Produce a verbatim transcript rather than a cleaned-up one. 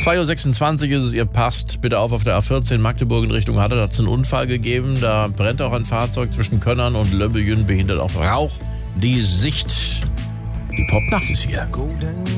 zwei Uhr sechsundzwanzig ist es, ihr passt bitte auf auf der A vierzehn Magdeburg in Richtung Halle. Da hat es einen Unfall gegeben. Da brennt auch ein Fahrzeug zwischen Könnern und Löbbejün, behindert auch Rauch die Sicht. Die Popnacht ist hier.